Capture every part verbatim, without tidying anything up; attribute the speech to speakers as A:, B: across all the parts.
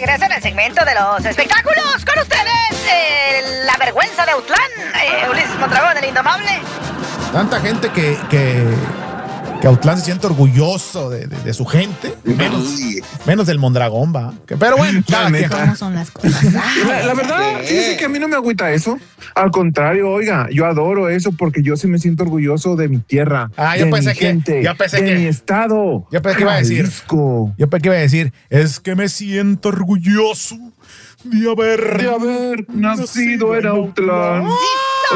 A: regresa en el segmento de los espectáculos. Con ustedes, eh, la vergüenza de Autlán, eh, Ulises Mondragón, el indomable.
B: Tanta gente que, que, que Autlán se siente orgulloso de, de, de su gente. Menos, menos del Mondragón, va. Que, pero bueno, cada quien.
C: ¿Cómo son las cosas?
D: La, la verdad, fíjese que a mí no me agüita eso. Al contrario, oiga, yo adoro eso porque yo sí me siento orgulloso de mi tierra.
B: Ah, yo
D: de
B: pensé
D: mi
B: que,
D: gente,
B: yo pensé
D: de
B: que,
D: mi estado.
B: Yo pensé que iba a decir.
D: Jalisco.
B: Yo pensé que iba a decir, es que me siento orgulloso de haber,
D: de haber nacido en Autlán.
A: ¡Sí,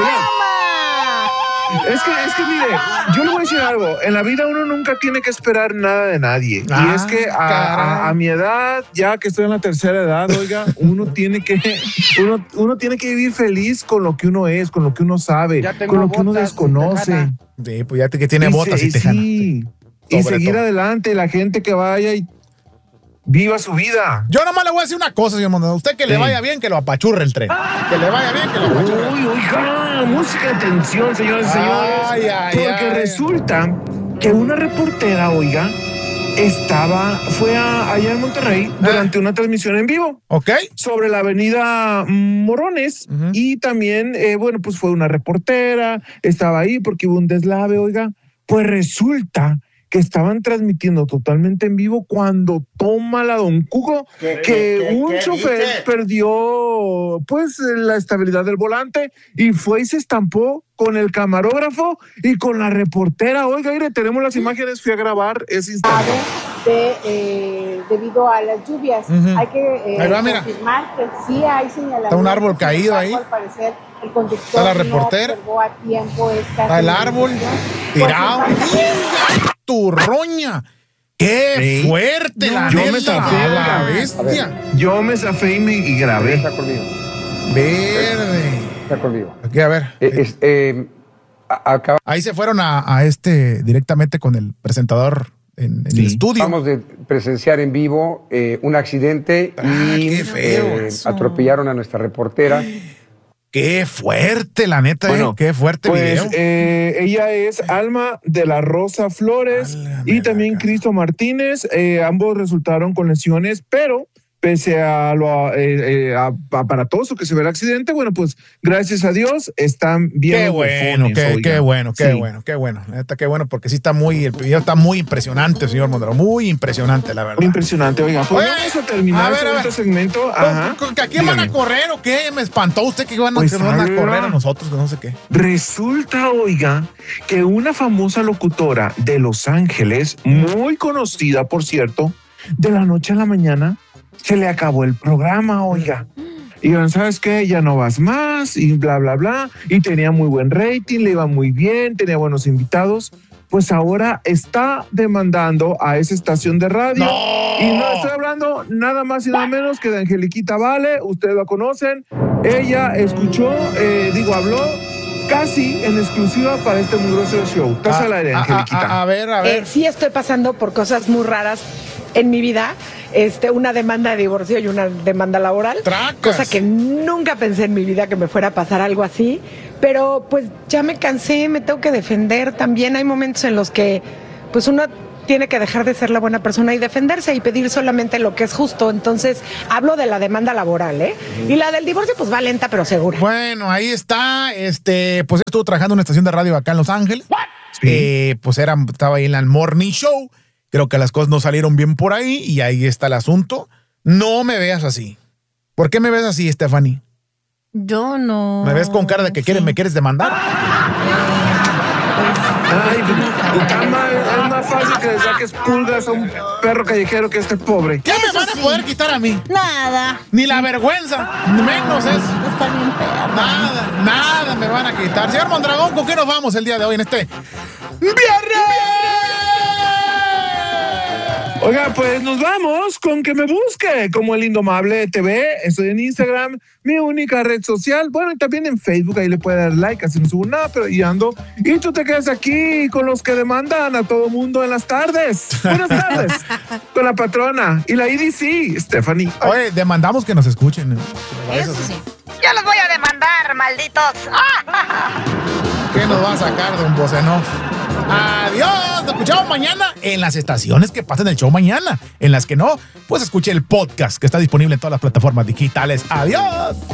D: Es que, es que mire, yo le voy a decir algo. En la vida uno nunca tiene que esperar nada de nadie.
B: Ah,
D: y es que a, a, a mi edad, ya que estoy en la tercera edad, oiga, uno tiene que uno, uno tiene que vivir feliz con lo que uno es, con lo que uno sabe, con lo que uno desconoce.
B: Sí, pues ya te, que tiene
D: y
B: botas
D: se,
B: y tejana.
D: Sí. Y seguir todo. Adelante, la gente que vaya y viva su vida.
B: Yo nomás le voy a decir una cosa, señor Mondragón. Usted que sí. le vaya bien, que lo apachurre el tren. Que le vaya bien, que lo apachurre.
D: Uy, oiga, música de tensión, señores y señores.
B: Ay, ay,
D: porque
B: ay.
D: resulta que una reportera, oiga, estaba, fue a, allá en Monterrey ah. durante una transmisión en vivo.
B: Ok.
D: Sobre la avenida Morones. Uh-huh. Y también, eh, bueno, pues fue una reportera, estaba ahí porque hubo un deslave, oiga. Pues resulta que estaban transmitiendo totalmente en vivo cuando toma la Don Cuco que ¿Qué, un qué chofer dice? Perdió pues la estabilidad del volante y fue y se estampó con el camarógrafo y con la reportera. Oiga, mire, tenemos las imágenes, fui a grabar ese instante.
E: De, eh, debido a las lluvias, uh-huh. hay que eh,
B: ahí va,
E: confirmar que sí hay señalamientos.
B: Está un árbol caído ahí.
E: Al parecer, el conductor
B: está la reportera.
E: No a tiempo esta
B: está el árbol tirado. ¡Tu roña! ¡Qué sí. fuerte! No, la
D: yo
B: neta,
D: me zafé
B: la bestia.
D: Yo me zafé y, me, y grabé.
F: Está conmigo.
B: Verde.
F: Está conmigo.
B: Aquí, a ver.
F: Eh, es, eh, acaba...
B: Ahí se fueron a, a este directamente con el presentador en, en sí. el estudio.
F: Vamos de presenciar en vivo eh, un accidente
B: ah,
F: y
B: qué feo
F: eh, atropellaron a nuestra reportera.
B: Qué fuerte, la neta, bueno, eh. Qué fuerte
D: pues,
B: video.
D: Eh, ella es Alma de la Rosa Flores y también Cristo Martínez. Eh, ambos resultaron con lesiones, pero pese a lo eh, eh, aparatoso que se ve el accidente, bueno, pues gracias a Dios están bien.
B: Qué bueno, qué, qué bueno, qué sí. bueno, qué bueno. Neta, qué bueno, porque sí está muy, el video está muy impresionante, señor Mondragón, muy impresionante, la verdad.
D: Muy impresionante, oiga. Pues oye, vamos a terminar a ver, este a ver. segmento. Ajá.
B: ¿Con, con, ¿A quién van a correr o qué? Me espantó usted que iban a, pues que van a correr a nosotros, que no sé qué.
D: Resulta, oiga, que una famosa locutora de Los Ángeles, muy conocida, por cierto, de la noche a la mañana, se le acabó el programa, oiga. Y dijeron, ¿sabes qué? Ya no vas más y bla, bla, bla. Y tenía muy buen rating, le iba muy bien, tenía buenos invitados. Pues ahora está demandando a esa estación de radio.
B: ¡No!
D: Y no estoy hablando nada más y nada menos que de Angeliquita Vale. Ustedes la conocen. Ella escuchó, eh, digo, habló casi en exclusiva para este muy grosero show. Estás al aire, Angeliquita.
B: A, a, a ver, a ver.
G: Eh, sí estoy pasando por cosas muy raras en mi vida. Este, una demanda de divorcio y una demanda laboral.
B: ¡Tracas!
G: Cosa que nunca pensé en mi vida que me fuera a pasar algo así. Pero pues ya me cansé, me tengo que defender. También hay momentos en los que pues uno tiene que dejar de ser la buena persona y defenderse y pedir solamente lo que es justo. Entonces, hablo de la demanda laboral, ¿eh? Uh-huh. Y la del divorcio, pues va lenta, pero segura.
B: Bueno, ahí está. Este, pues estuvo trabajando en una estación de radio acá en Los Ángeles. Sí. Eh, pues era, estaba ahí en el Morning Show. Creo que las cosas no salieron bien por ahí y ahí está el asunto. No me veas así. ¿Por qué me ves así, Stephanie?
C: Yo no.
B: ¿Me ves con cara de que sí. quieres, me quieres demandar?
D: Ay, Utama, es más fácil que le saques pulgas a un perro callejero que este pobre.
B: ¿Qué me van a poder quitar a mí?
C: Nada.
B: Ni la vergüenza, menos eso.
C: Está bien perro.
B: Nada, nada me van a quitar. Señor Mondragón, ¿con qué nos vamos el día de hoy en este viernes?
D: Oiga, pues nos vamos con que me busque como El Indomable T V. Estoy en Instagram, mi única red social. Bueno, y también en Facebook, ahí le puede dar like, así no subo nada, pero y ando. Y tú te quedas aquí con los que demandan a todo mundo en las tardes. Buenas tardes. Con la patrona y la I D C, Stephanie.
B: Oye, demandamos que nos escuchen.
C: Eso sí.
A: Yo los voy a demandar, malditos.
B: ¿Qué nos va a sacar de un vocenó? Adiós. Nos escuchamos mañana en las estaciones que pasan el show mañana. En las que no, pues escuche el podcast que está disponible en todas las plataformas digitales. Adiós.